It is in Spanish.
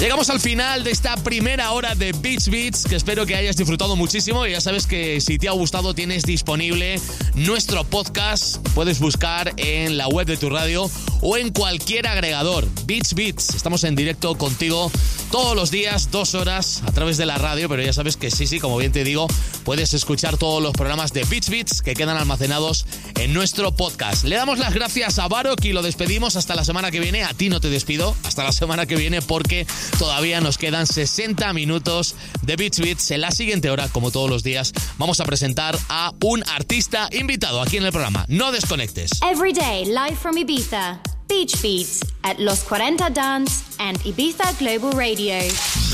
Llegamos al final de esta primera hora de Beats Beats, que espero que hayas disfrutado muchísimo. Y ya sabes que si te ha gustado tienes disponible nuestro podcast. Puedes buscar en la web de tu radio o en cualquier agregador. Beats Beats, estamos en directo contigo todos los días, 2 horas a través de la radio. Pero ya sabes que sí, como bien te digo, puedes escuchar todos los programas de Beats Beats que quedan almacenados en nuestro podcast. Le damos las gracias a Baroque y lo despedimos hasta la semana que viene. A ti no te despido, hasta la semana que viene, porque todavía nos quedan 60 minutos de Beats Beats. En la siguiente hora, como todos los días, vamos a presentar a un artista invitado aquí en el programa. No desconectes. Every day, live from Ibiza. Beach Beats at Los 40 Dance and Ibiza Global Radio.